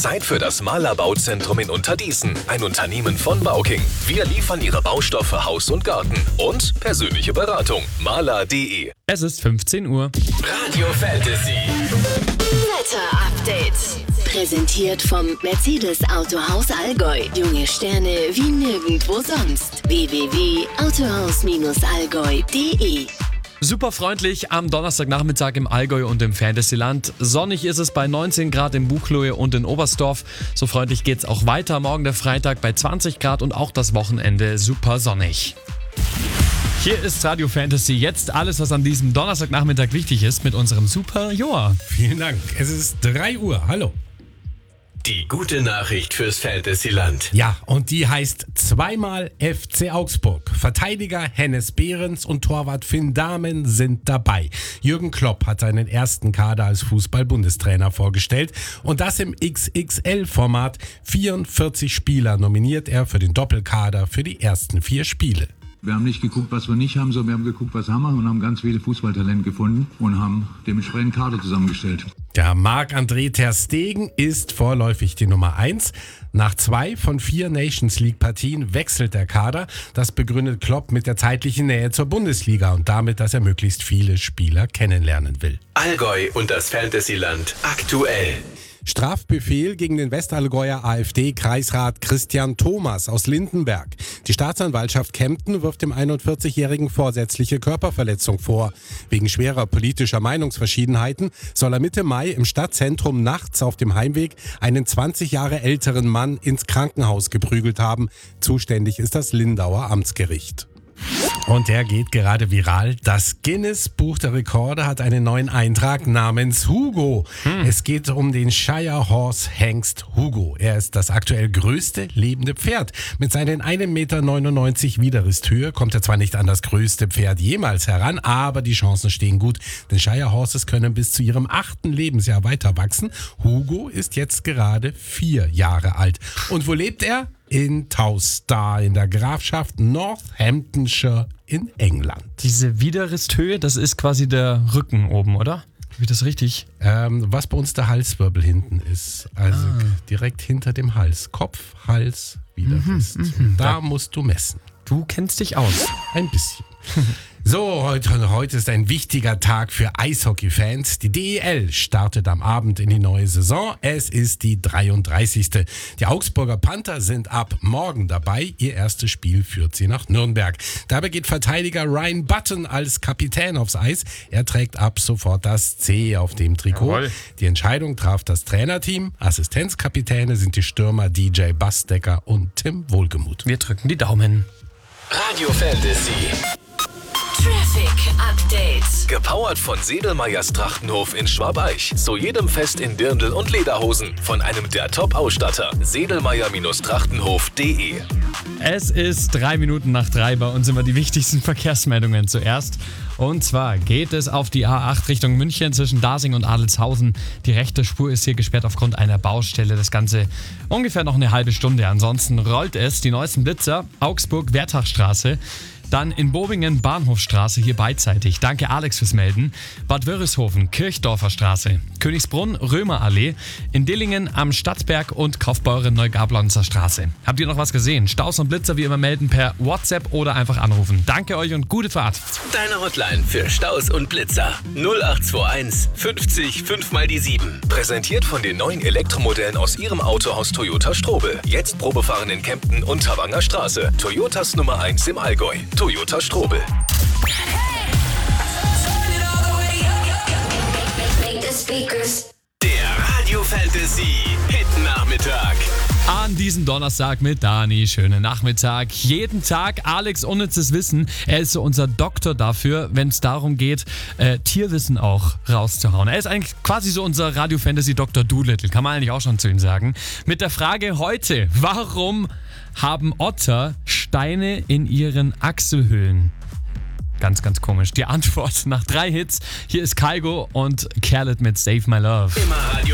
Zeit für das Mahler Bauzentrum in Unterdießen. Ein Unternehmen von Bauking. Wir liefern Ihre Baustoffe Haus und Garten. Und persönliche Beratung. Mahler.de. Es ist 15 Uhr. Radio Fantasy. Wetter-Update. Präsentiert vom Mercedes Autohaus Allgäu. Junge Sterne wie nirgendwo sonst. www.autohaus-allgäu.de. Super freundlich am Donnerstagnachmittag im Allgäu und im Fantasyland. Sonnig ist es bei 19 Grad in Buchloe und in Oberstdorf. So freundlich geht's auch weiter. Morgen der Freitag bei 20 Grad und auch das Wochenende super sonnig. Hier ist Radio Fantasy. Jetzt alles, was an diesem Donnerstagnachmittag wichtig ist mit unserem Super Joa. Vielen Dank. Es ist 3 Uhr. Hallo. Die gute Nachricht fürs Fantasyland. Ja, und die heißt zweimal FC Augsburg. Verteidiger Hennes Behrens und Torwart Finn Dahmen sind dabei. Jürgen Klopp hat seinen ersten Kader als Fußball-Bundestrainer vorgestellt. Und das im XXL-Format. 44 Spieler nominiert er für den Doppelkader für die ersten 4 Spiele. Wir haben nicht geguckt, was wir nicht haben, sondern wir haben geguckt, was haben wir und haben ganz viele Fußballtalente gefunden und haben dementsprechend Kader zusammengestellt. Der Marc-André ter Stegen ist vorläufig die Nummer 1. Nach 2 von 4 Nations League-Partien wechselt der Kader. Das begründet Klopp mit der zeitlichen Nähe zur Bundesliga und damit, dass er möglichst viele Spieler kennenlernen will. Allgäu und das Fantasyland aktuell. Strafbefehl gegen den Westallgäuer AfD-Kreisrat Christian Thomas aus Lindenberg. Die Staatsanwaltschaft Kempten wirft dem 41-Jährigen vorsätzliche Körperverletzung vor. Wegen schwerer politischer Meinungsverschiedenheiten soll er Mitte Mai im Stadtzentrum nachts auf dem Heimweg einen 20 Jahre älteren Mann ins Krankenhaus geprügelt haben. Zuständig ist das Lindauer Amtsgericht. Und der geht gerade viral. Das Guinness-Buch der Rekorde hat einen neuen Eintrag namens Hugo. Es geht um den Shire Horse Hengst Hugo. Er ist das aktuell größte lebende Pferd. Mit seinen 1,99 Meter Widerristhöhe kommt er zwar nicht an das größte Pferd jemals heran, aber die Chancen stehen gut. Denn Shire Horses können bis zu ihrem 8. Lebensjahr weiter wachsen. Hugo ist jetzt gerade 4 Jahre alt. Und wo lebt er? In Towcester in der Grafschaft Northamptonshire in England. Diese Widerristhöhe, das ist quasi der Rücken oben, oder? Habe ich das richtig? Was bei uns der Halswirbel hinten ist. Also direkt hinter dem Hals. Kopf, Hals, Widerrist. Da musst du messen. Du kennst dich aus. Ein bisschen. So, heute ist ein wichtiger Tag für Eishockey-Fans. Die DEL startet am Abend in die neue Saison. Es ist die 33. Die Augsburger Panther sind ab morgen dabei. Ihr erstes Spiel führt sie nach Nürnberg. Dabei geht Verteidiger Ryan Button als Kapitän aufs Eis. Er trägt ab sofort das C auf dem Trikot. Jawohl. Die Entscheidung traf das Trainerteam. Assistenzkapitäne sind die Stürmer DJ Bastecker und Tim Wohlgemuth. Wir drücken die Daumen. Radio Fantasy. Traffic Update. Gepowert von Sedelmeyers Trachtenhof in Schwabeich. Zu jedem Fest in Dirndl und Lederhosen. Von einem der Top-Ausstatter. Sedelmeyer-Trachtenhof.de. Es ist 3 Minuten nach 3. Bei uns immer die wichtigsten Verkehrsmeldungen zuerst. Und zwar geht es auf die A8 Richtung München zwischen Dasing und Adelshausen. Die rechte Spur ist hier gesperrt aufgrund einer Baustelle. Das Ganze ungefähr noch eine halbe Stunde. Ansonsten rollt es die neuesten Blitzer. Augsburg-Wertachstraße. Dann in Bobingen Bahnhofstraße hier beidseitig. Danke Alex fürs Melden. Bad Wörishofen Kirchdorfer Straße. Königsbrunn Römerallee. In Dillingen am Stadtberg und Kaufbeuren Neugablonzer Straße. Habt ihr noch was gesehen? Staus und Blitzer wie immer melden per WhatsApp oder einfach anrufen. Danke euch und gute Fahrt. Deine Hotline für Staus und Blitzer. 0821 50 5 mal die 7. Präsentiert von den neuen Elektromodellen aus Ihrem Autohaus Toyota Strobel. Jetzt Probefahren in Kempten und Tavanger Straße. Toyotas Nummer 1 im Allgäu. Toyota Strobel. Der Radio Fantasy Hit Nachmittag. An diesem Donnerstag mit Dani. Schönen Nachmittag. Jeden Tag Alex unnützes Wissen. Er ist so unser Doktor dafür, wenn es darum geht, Tierwissen auch rauszuhauen. Er ist eigentlich quasi so unser Radio Fantasy Dr. Doolittle. Kann man eigentlich auch schon zu ihm sagen. Mit der Frage heute: Warum haben Otter Steine in ihren Achselhöhlen? Ganz, ganz komisch. Die Antwort nach 3 Hits. Hier ist Kygo und Khaled mit Save My Love. Immer Radio